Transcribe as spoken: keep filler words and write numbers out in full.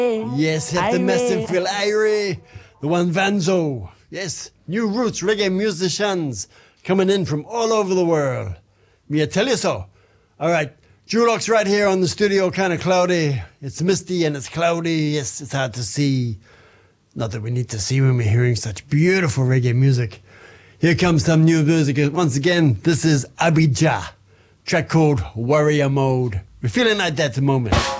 Yes, hit the Messin Phil Irie, the one Vanzo. Yes, new roots reggae musicians coming in from all over the world. Me, I tell you so. All right, Dulux right here on the studio, kind of cloudy. It's misty and it's cloudy. Yes, it's hard to see. Not that we need to see when we're hearing such beautiful reggae music. Here comes some new music. Once again, this is Abidja, track called Warrior Mode. We're feeling like that at the moment.